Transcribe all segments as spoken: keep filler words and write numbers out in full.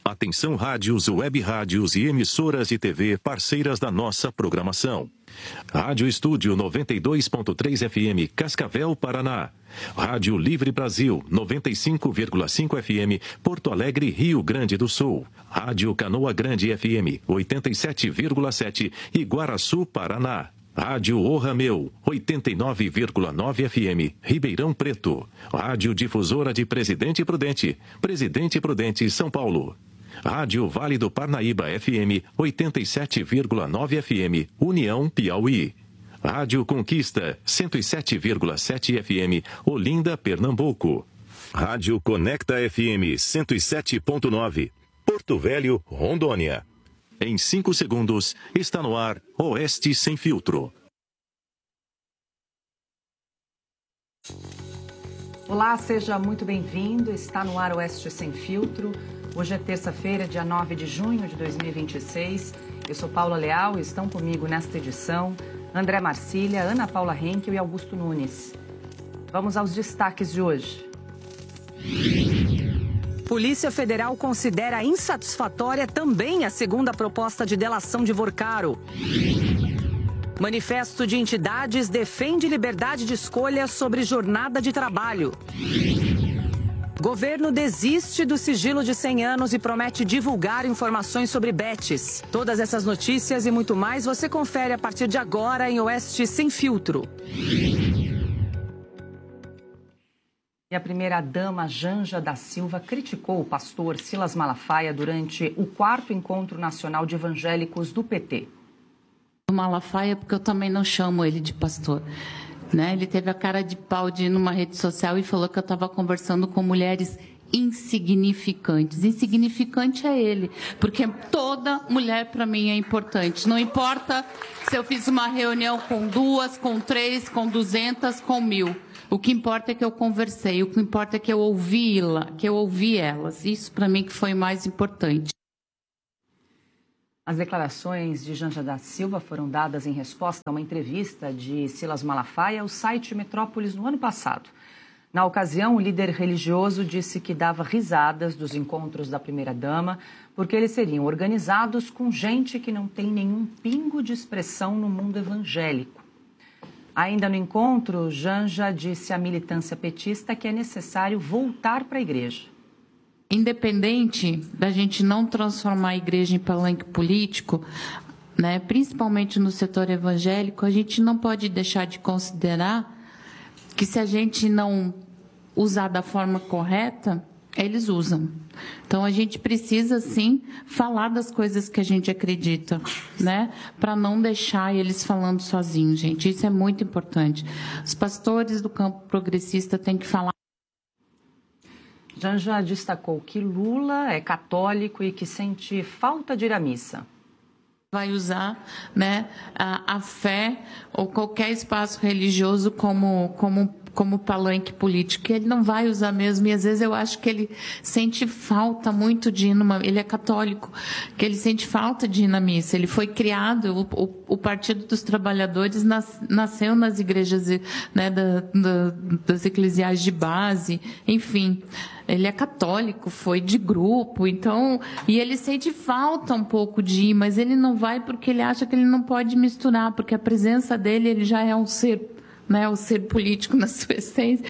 Atenção rádios, web rádios e emissoras de T V parceiras da nossa programação. Rádio Estúdio noventa e dois ponto três F M, Cascavel, Paraná. Rádio Livre Brasil, noventa e cinco vírgula cinco F M, Porto Alegre, Rio Grande do Sul. Rádio Canoa Grande F M, oitenta e sete vírgula sete, Iguaraçu, Paraná. Rádio O Rameu, oitenta e nove vírgula nove F M, Ribeirão Preto. Rádio Difusora de Presidente Prudente, Presidente Prudente, São Paulo. Rádio Vale do Parnaíba F M, oitenta e sete vírgula nove F M, União, Piauí. Rádio Conquista, cento e sete vírgula sete F M, Olinda, Pernambuco. Rádio Conecta F M, cento e sete ponto nove, Porto Velho, Rondônia. Em cinco segundos, está no ar Oeste Sem Filtro. Olá, seja muito bem-vindo. Está no ar Oeste Sem Filtro. Hoje é terça-feira, dia nove de junho de dois mil e vinte e seis. Eu sou Paula Leal e estão comigo nesta edição André Marcília, Ana Paula Henkel e Augusto Nunes. Vamos aos destaques de hoje. Polícia Federal considera insatisfatória também a segunda proposta de delação de Vorcaro. Manifesto de entidades defende liberdade de escolha sobre jornada de trabalho. Governo desiste do sigilo de cem anos e promete divulgar informações sobre Betis. Todas essas notícias e muito mais você confere a partir de agora em Oeste Sem Filtro. E a primeira-dama Janja da Silva criticou o pastor Silas Malafaia durante o quarto Encontro Nacional de Evangélicos do P T. Malafaia, porque eu também não chamo ele de pastor. Né? Ele teve a cara de pau de ir numa rede social e falou que eu estava conversando com mulheres insignificantes. Insignificante é ele, porque toda mulher para mim é importante. Não importa se eu fiz uma reunião com duas, com três, com duzentas, com mil. O que importa é que eu conversei, o que importa é que eu ouvi-la, que eu ouvi elas. Isso para mim que foi mais importante. As declarações de Janja da Silva foram dadas em resposta a uma entrevista de Silas Malafaia ao site Metrópolis no ano passado. Na ocasião, o líder religioso disse que dava risadas dos encontros da primeira-dama porque eles seriam organizados com gente que não tem nenhum pingo de expressão no mundo evangélico. Ainda no encontro, Janja disse à militância petista que é necessário voltar para a igreja. Independente da gente não transformar a igreja em palanque político, né, principalmente no setor evangélico, a gente não pode deixar de considerar que se a gente não usar da forma correta, eles usam. Então, a gente precisa, sim, falar das coisas que a gente acredita, né, para não deixar eles falando sozinhos, gente. Isso é muito importante. Os pastores do campo progressista têm que falar. Janja destacou que Lula é católico e que sente falta de ir à missa. Vai usar, né, a, a fé ou qualquer espaço religioso como, como, como palanque político. Ele não vai usar mesmo, e às vezes eu acho que ele sente falta muito de ir numa... Ele é católico, que ele sente falta de ir na missa. Ele foi criado, o, o, o Partido dos Trabalhadores nas, nasceu nas igrejas, né, da, da, das eclesiais de base, enfim... Ele é católico, foi de grupo, então, e ele sente falta um pouco de ir, mas ele não vai porque ele acha que ele não pode misturar, porque a presença dele, ele já é um ser, né, um ser político na sua essência.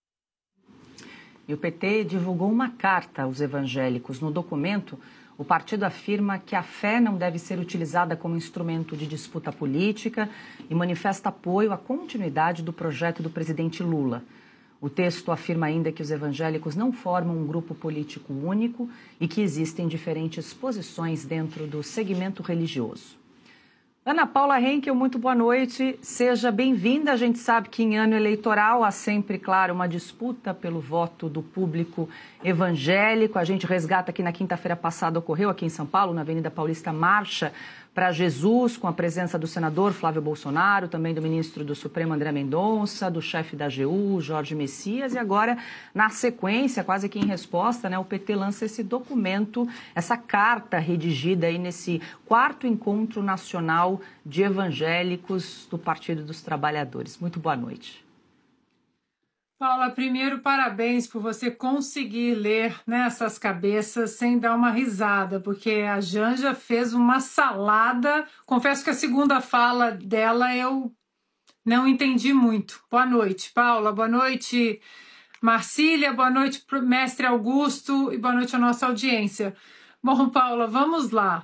E o P T divulgou uma carta aos evangélicos. No documento, o partido afirma que a fé não deve ser utilizada como instrumento de disputa política e manifesta apoio à continuidade do projeto do presidente Lula. O texto afirma ainda que os evangélicos não formam um grupo político único e que existem diferentes posições dentro do segmento religioso. Ana Paula Henkel, muito boa noite. Seja bem-vinda. A gente sabe que em ano eleitoral há sempre, claro, uma disputa pelo voto do público evangélico. A gente resgata que na quinta-feira passada ocorreu aqui em São Paulo, na Avenida Paulista, marcha para Jesus, com a presença do senador Flávio Bolsonaro, também do ministro do Supremo André Mendonça, do chefe da A G U, Jorge Messias, e agora, na sequência, quase que em resposta, né, o P T lança esse documento, essa carta redigida aí nesse quarto Encontro Nacional de Evangélicos do Partido dos Trabalhadores. Muito boa noite. Paula, primeiro, parabéns por você conseguir ler, né, essas cabeças sem dar uma risada, porque a Janja fez uma salada. Confesso que a segunda fala dela eu não entendi muito. Boa noite, Paula. Boa noite, Marcília. Boa noite, mestre Augusto. E boa noite à nossa audiência. Bom, Paula, vamos lá.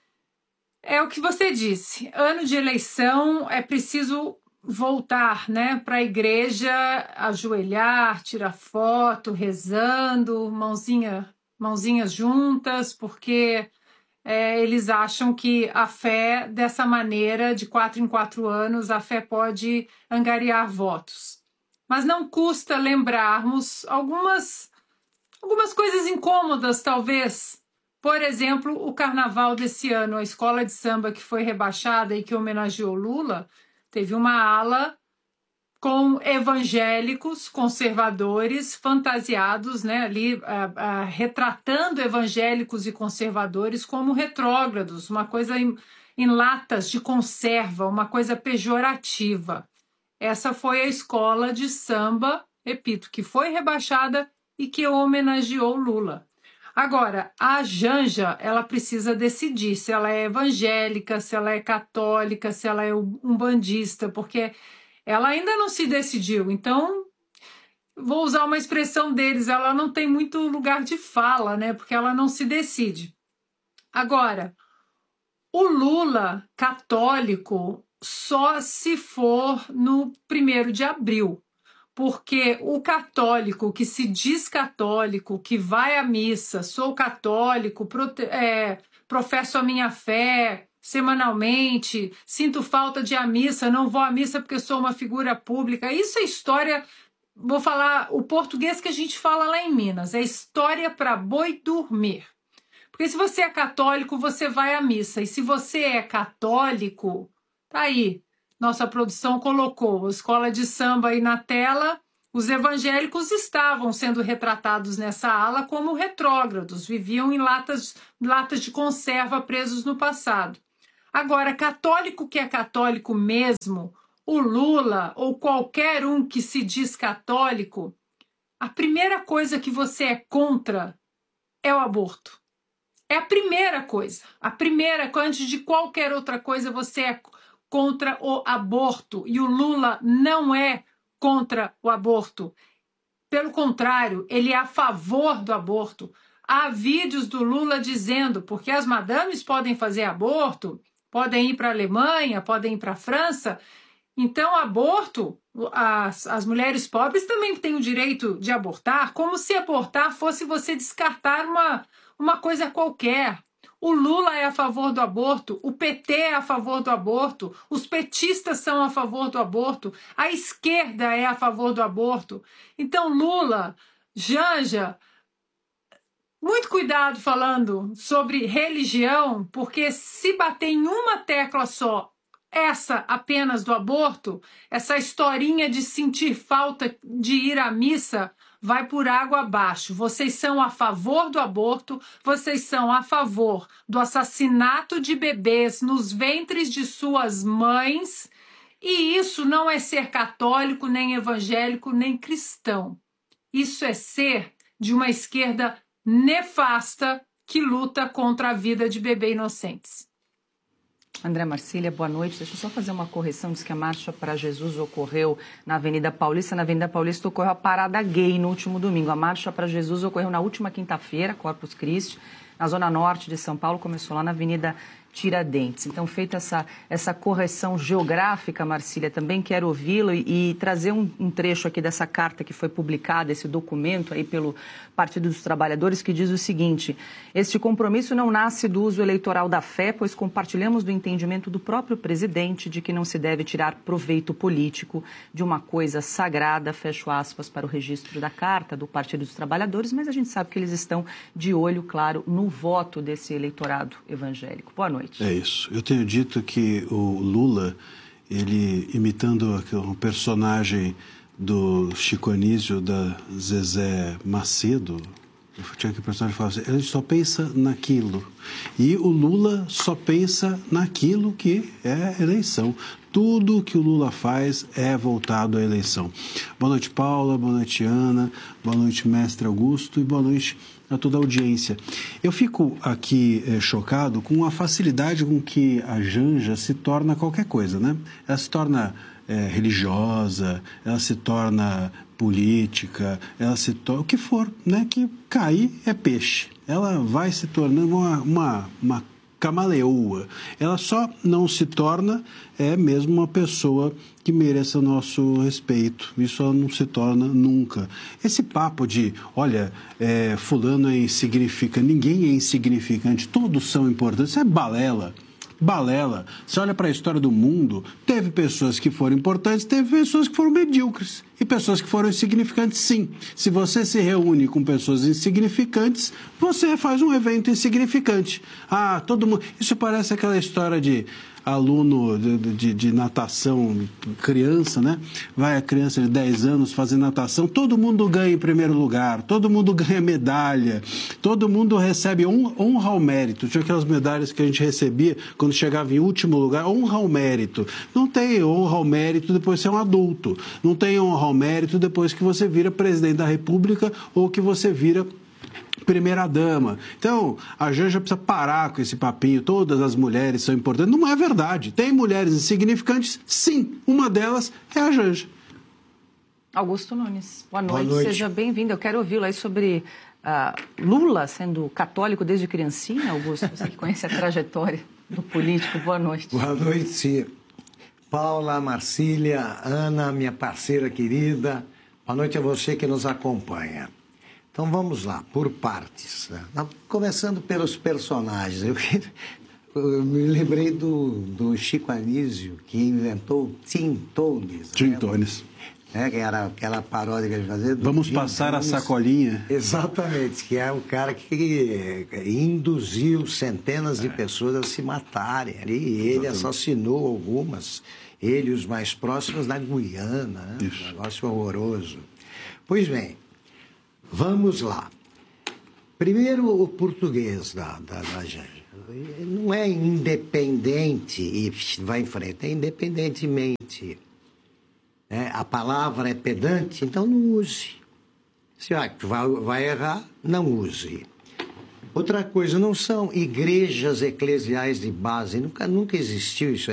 É o que você disse. Ano de eleição, é preciso voltar, né, para a igreja, ajoelhar, tirar foto, rezando, mãozinha, mãozinhas juntas, porque é, eles acham que a fé, dessa maneira, de quatro em quatro anos, a fé pode angariar votos. Mas não custa lembrarmos algumas, algumas coisas incômodas, talvez. Por exemplo, o carnaval desse ano, a escola de samba que foi rebaixada e que homenageou Lula, teve uma ala com evangélicos conservadores fantasiados, né, ali uh, uh, retratando evangélicos e conservadores como retrógrados, uma coisa em, em latas de conserva, uma coisa pejorativa. Essa foi a escola de samba, repito, que foi rebaixada e que homenageou Lula. Agora, a Janja, ela precisa decidir se ela é evangélica, se ela é católica, se ela é umbandista, porque ela ainda não se decidiu. Então, vou usar uma expressão deles, ela não tem muito lugar de fala, né? Porque ela não se decide. Agora, o Lula católico só se for no primeiro de abril. Porque o católico que se diz católico, que vai à missa, sou católico, prote- é, professo a minha fé semanalmente, sinto falta de ir à missa, não vou à missa porque sou uma figura pública. Isso é história, vou falar o português que a gente fala lá em Minas, é história para boi dormir. Porque se você é católico, você vai à missa. E se você é católico, tá aí. Nossa produção colocou a escola de samba aí na tela. Os evangélicos estavam sendo retratados nessa ala como retrógrados, viviam em latas, latas de conserva presos no passado. Agora, católico que é católico mesmo, o Lula ou qualquer um que se diz católico, a primeira coisa que você é contra é o aborto. É a primeira coisa. A primeira, antes de qualquer outra coisa, você é contra o aborto, e o Lula não é contra o aborto. Pelo contrário, ele é a favor do aborto. Há vídeos do Lula dizendo, porque as madames podem fazer aborto, podem ir para a Alemanha, podem ir para a França, então aborto, as, as mulheres pobres também têm o direito de abortar, como se abortar fosse você descartar uma, uma coisa qualquer. O Lula é a favor do aborto, o P T é a favor do aborto, os petistas são a favor do aborto, a esquerda é a favor do aborto. Então, Lula, Janja, muito cuidado falando sobre religião, porque se bater em uma tecla só, essa apenas do aborto, essa historinha de sentir falta de ir à missa, vai por água abaixo. Vocês são a favor do aborto, vocês são a favor do assassinato de bebês nos ventres de suas mães, e isso não é ser católico, nem evangélico, nem cristão. Isso é ser de uma esquerda nefasta que luta contra a vida de bebês inocentes. André Marcília, boa noite. Deixa eu só fazer uma correção. Diz que a Marcha para Jesus ocorreu na Avenida Paulista. Na Avenida Paulista ocorreu a parada gay no último domingo. A Marcha para Jesus ocorreu na última quinta-feira, Corpus Christi, na zona norte de São Paulo. Começou lá na Avenida Tiradentes. Então, feita essa, essa correção geográfica, Marcília, também quero ouvi-lo e, e trazer um, um trecho aqui dessa carta que foi publicada, esse documento aí pelo Partido dos Trabalhadores, que diz o seguinte: este compromisso não nasce do uso eleitoral da fé, pois compartilhamos do entendimento do próprio presidente de que não se deve tirar proveito político de uma coisa sagrada, fecho aspas, para o registro da carta do Partido dos Trabalhadores, mas a gente sabe que eles estão de olho, claro, no voto desse eleitorado evangélico. Boa noite. É isso. Eu tenho dito que o Lula, ele imitando um personagem do Chico Anísio, da Zezé Macedo, tinha que o personagem que falava assim, ele só pensa naquilo. E o Lula só pensa naquilo que é eleição. tudo que o Lula faz é voltado à eleição. Boa noite, Paula, boa noite, Ana, boa noite, mestre Augusto, e boa noite a toda a audiência. Eu fico aqui é, chocado com a facilidade com que a Janja se torna qualquer coisa, né? Ela se torna é, religiosa, ela se torna política, ela se torna o que for, né? Que cair é peixe. Ela vai se tornando uma, uma, uma camaleoa. Ela só não se torna é mesmo uma pessoa que mereça o nosso respeito. Isso ela não se torna nunca. Esse papo de, olha, é, fulano é insignificante, ninguém é insignificante, todos são importantes, isso é balela. Balela. Você olha para a história do mundo, teve pessoas que foram importantes, teve pessoas que foram medíocres e pessoas que foram insignificantes, sim. Se você se reúne com pessoas insignificantes, você faz um evento insignificante. Ah, todo mundo... Isso parece aquela história de aluno de, de, de natação, criança, né? Vai a criança de dez anos fazer natação, todo mundo ganha em primeiro lugar, todo mundo ganha medalha, todo mundo recebe honra ao mérito. Tinha aquelas medalhas que a gente recebia quando chegava em último lugar, honra ao mérito. Não tem honra ao mérito depois de ser um adulto, não tem honra ao mérito depois que você vira presidente da República ou que você vira primeira-dama. Então, a Janja precisa parar com esse papinho, todas as mulheres são importantes. Não é verdade. Tem mulheres insignificantes, sim. Uma delas é a Janja. Augusto Nunes, boa noite, boa noite. Seja bem-vindo. Eu quero ouvi-lo aí sobre uh, Lula sendo católico desde criancinha, Augusto, você que conhece a trajetória do político. Boa noite. Boa noite, Paula, Marcília, Ana, minha parceira querida. Boa noite a você que nos acompanha. Então vamos lá, por partes. Né? Começando pelos personagens. Eu, eu me lembrei do, do Chico Anísio, que inventou Tim Tones. Tim né? Tones. É, que era aquela paródia que ele fazia. Vamos passar Tones. A sacolinha. Exatamente, que é o cara que induziu centenas de é. pessoas a se matarem. Ali, e ele Exatamente. assassinou algumas, ele e os mais próximos na Guiana. Né? Um negócio horroroso. Pois bem, vamos lá. Primeiro, o português da, da, da Janja. Não é independente e vai em frente, é independentemente. É, a palavra é pedante, então não use. Se vai, vai errar, não use. Outra coisa, não são igrejas eclesiais de base, nunca, nunca existiu isso.